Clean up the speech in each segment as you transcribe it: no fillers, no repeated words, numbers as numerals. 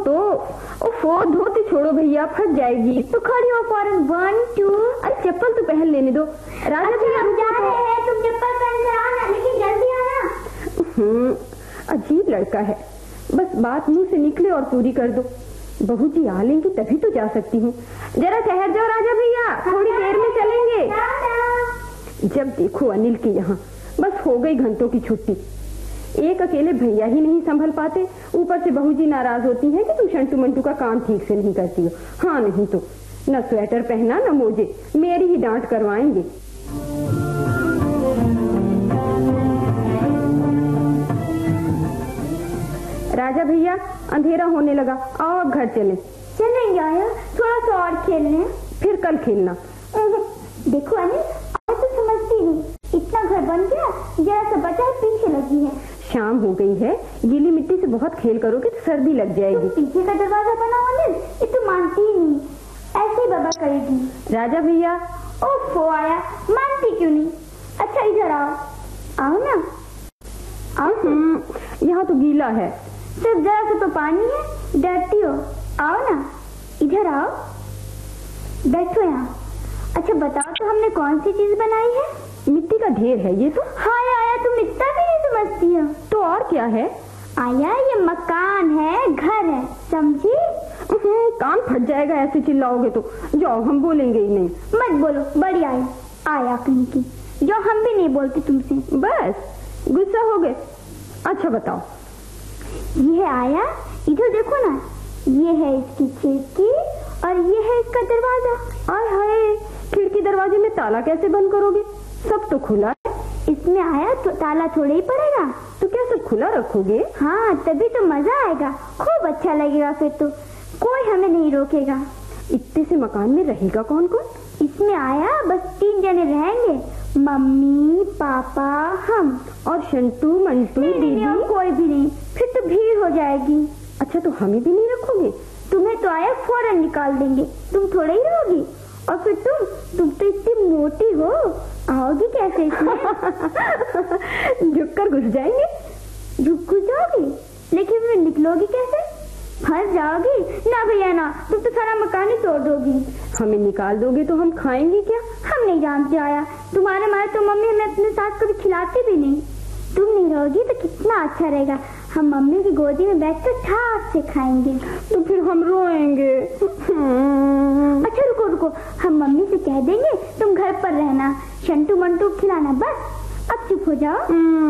तो। ओफो, धोती छोड़ो भैया, फट जाएगी। तो खड़ी हो फौरन। 1 2। अरे चप्पल तो पहन लेने दो। राजा भैया हम जा रहे हैं, तुम चप्पल पहन कर आना, लेकिन जल्दी आना। अजीब लड़का है, बस बात मुंह से निकले और पूरी कर दो। बहू जी आ लेंगी तभी तो जा सकती हूँ। जरा ठहर जाओ राजा भैया, थोड़ी देर में चलेंगे। जब देखो अनिल के यहाँ, बस हो गई घंटों की छुट्टी। एक अकेले भैया ही नहीं संभल पाते, ऊपर से बहू जी नाराज होती है कि तुम शंटू मंटू का काम ठीक से नहीं करती हो। हाँ नहीं तो न स्वेटर पहना न मोजे, मेरी ही डांट करवाएंगे। राजा भैया अंधेरा होने लगा, आओ अब घर चलें। चलेंगे आया, थोड़ा सा और खेलने, फिर कल खेलना। देखो अनिल, आज तो समझती नहीं, इतना घर बन गया, जरा सा बचा पीछे लगी है। शाम हो गई है, गीली मिट्टी से बहुत खेल करोगे तो सर्दी लग जाएगी। तो पीछे का दरवाजा बनाओ अनिल, ये तो मानती ही नहीं, ऐसे ही बाबा करेगी। राजा भैया ओफो आया, मानती क्यों नहीं? अच्छा इधर आओ, आओ ना, आओ। यहाँ तो गीला है, सिर्फ जरा सा तो पानी है, डरती हो? आओ ना, इधर आओ, बैठो यहाँ। अच्छा बताओ तो हमने कौन सी चीज बनाई है? मिट्टी का ढेर है ये तो। हाँ आया, तुम इतना भी नहीं समझती हो। तो और क्या है? आया ये मकान है, घर है, समझी? कान फट जाएगा ऐसे चिल्लाओगे तो। जाओ, हम बोलेंगे ही नहीं। मत बोलो, बड़ी आई आया कहीं की, जो हम भी नहीं बोलते तुमसे। बस गुस्सा हो गए। अच्छा बताओ। ये है आया, इधर देखो ना, ये है इसकी खिड़की और ये है इसका दरवाजा। आय हाय, खिड़की दरवाजे में ताला कैसे बंद करोगे? सब तो खुला है। इसमें आया तो ताला थोड़े ही पड़ेगा। तो क्या सब खुला रखोगे? हाँ, तभी तो मजा आएगा, खूब अच्छा लगेगा। फिर तो कोई हमें नहीं रोकेगा। इतने से मकान में रहेगा कौन कौन? इसमें आया बस 3 जने रहेंगे, मम्मी पापा हम। और शंटू मंटू दीदी? कोई भी नहीं, फिर तो भीड़ हो जाएगी। अच्छा तो हमें भी नहीं रखोगे? तुम्हें तो आया फौरन निकाल देंगे, तुम थोड़े ही रहोगी। और फिर तुम तो इतनी मोटी हो, आओगी कैसे इसमें? झुक कर घुस जाएंगे। झुक जाओगी, लेकिन फिर निकलोगी कैसे? फंस जाओगी ना भैया ना, तुम तो सारा मकान ही तोड़ दोगी। हमें निकाल दोगे तो हम खाएंगे क्या? हम नहीं जानते आया, तुम्हारे मारे तो मम्मी हमें अपने साथ कभी खिलाती भी नहीं। तुम नहीं रहोगी तो कितना अच्छा रहेगा, हम मम्मी की गोदी में बैठकर ठाट से खाएंगे। तो फिर हम रोएंगे। अच्छा रुको, हम मम्मी से कह देंगे तुम घर पर रहना, शंटू मंटू खिलाना, बस। अब चुप हो जाओ।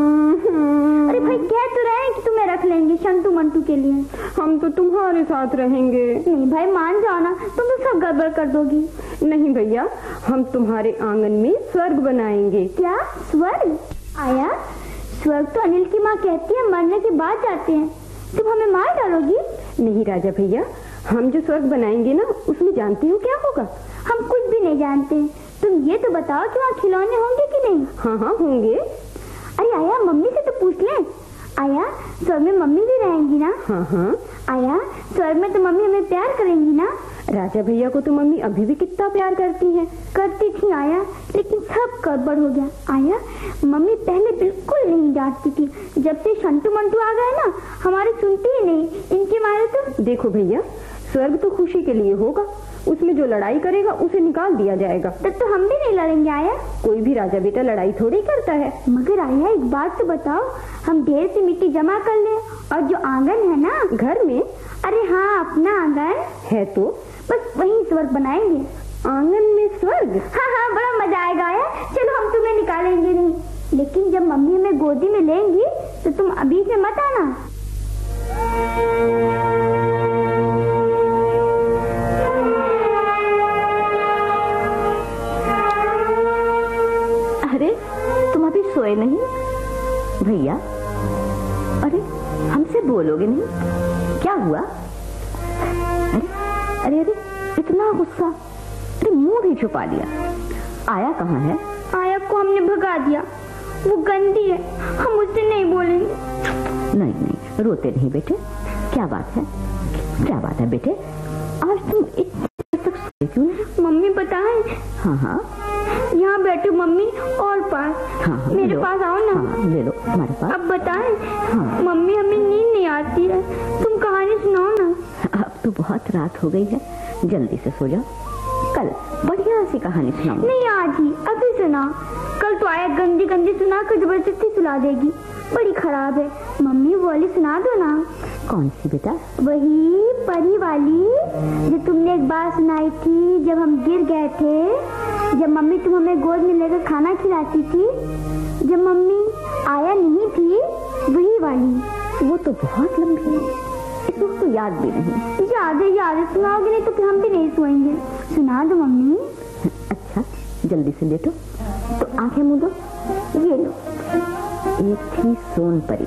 अरे भाई कह तो रहे हैं कि तुम्हें रख लेंगे शंटू मंटू के लिए। हम तो तुम्हारे साथ रहेंगे। नहीं भाई मान जाओ ना, तुम तो सब गड़बड़ कर दोगी। नहीं भैया, हम तुम्हारे आंगन में स्वर्ग बनाएंगे। क्या स्वर्ग? आया, स्वर्ग तो अनिल की माँ कहती है मरने के बाद जाते हैं, तुम हमें मार डालोगी? नहीं राजा भैया, हम जो स्वर्ग बनाएंगे ना, उसमें जानती हो क्या होगा? हम कुछ भी नहीं जानते, तुम ये तो बताओ कि वहाँ खिलौने होंगे कि नहीं? हाँ होंगे। अरे आया, मम्मी से तो पूछ ले। आया, स्वर्ग में मम्मी भी रहेंगी ना? हाँ। आया, स्वर्ग में तो मम्मी हमें प्यार करेंगी ना? राजा भैया को तो मम्मी अभी भी कितना प्यार करती है। करती थी आया, लेकिन सब गड़बड़ हो गया। आया, मम्मी पहले बिल्कुल नहीं डांटती थी, जब से शंटू मंटू आ गए ना, हमारी सुनती ही नहीं, इनके मारे तो। देखो भैया, स्वर्ग तो खुशी के लिए होगा, उसमें जो लड़ाई करेगा उसे निकाल दिया जाएगा। तब तो हम भी नहीं लड़ेंगे आया। कोई भी राजा बेटा लड़ाई थोड़ी करता है। मगर आया एक बात तो बताओ, हम ढेर सी मिट्टी जमा कर ले, और जो आंगन है ना घर में, अरे हाँ अपना आंगन है तो बस वहीं स्वर्ग बनाएंगे। आंगन में स्वर्ग? हाँ, बड़ा मजा आएगा आया। चलो हम तुम्हें निकालेंगे नहीं, लेकिन जब मम्मी हमें गोदी में लेंगी तो तुम अभी से मत आना। अरे तुम अभी सोए नहीं भैया? अरे हमसे बोलोगे नहीं? क्या हुआ? अरे इतना गुस्सा, अरे मुंह भी छुपा लिया। आया कहाँ है? आया को हमने भगा दिया, वो गंदी है, हम उससे नहीं बोलेंगे। नहीं, रोते नहीं बेटे। क्या बात है, क्या बात है बेटे? आज तुम इतने तक सोए क्यों नहीं? मम्मी पता है? हाँ, यहाँ बैठो मम्मी और पास। हाँ, मेरे पास आओ ना। हाँ, ले लो तुम्हारे पास। अब बताएं? हाँ। मम्मी हमें नींद नहीं आती है, तुम कहानी सुनाओ ना। बहुत रात हो गई है, जल्दी से सो जाओ। कल बढ़िया सी कहानी सुनाऊंगी। नहीं आज ही, अभी सुना। कल तो आया गंदी गंदी सुना कर जबरदस्ती सुला देगी, बड़ी खराब है। मम्मी वो वाली सुना दो ना। कौन सी बेटा? वही परी वाली जो तुमने एक बार सुनाई थी, जब हम गिर गए थे, जब मम्मी तुम हमें गोद में लेकर खाना खिलाती थी, जब मम्मी आया नहीं थी, वही वाली। वो तो बहुत लंबी है, इस वक्त तो याद भी नहीं। याद है, सुनाओगे नहीं तो फिर हम भी नहीं सोएंगे। सुना दो मम्मी। अच्छा जल्दी से लेटो, तो आंखें मूंदो। ये लो। एक थी सोन परी।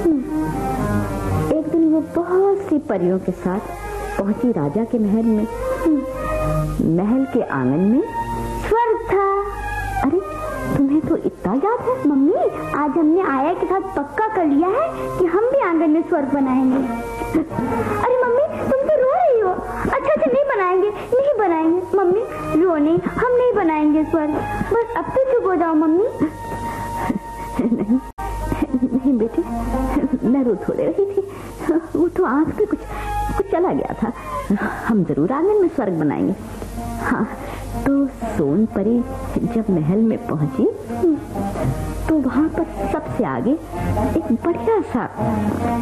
एक दिन वो बहुत सी परियों के साथ पहुंची राजा के महल में। महल के आंगन में स्वर्ग था। अरे तुम्हें तो इतना याद है? मम्मी आज हमने आया के साथ पक्का कर लिया है कि हम भी आंगन में स्वर्ग बनाएंगे। अरे मम्मी तुम तो रो रही हो। अच्छा नहीं बनाएंगे मम्मी, रो नहीं, हम नहीं बनाएंगे स्वर्ग। बस अब तो चुप हो जाओ मम्मी। नहीं बेटी, मैं रो थोड़े रही थी, वो तो आंख पे कुछ चला गया था। हम जरूर आंगन में स्वर्ग बनाएंगे। हाँ, तो सोन परी जब महल में पहुंची तो वहां पर सबसे आगे एक बढ़िया सा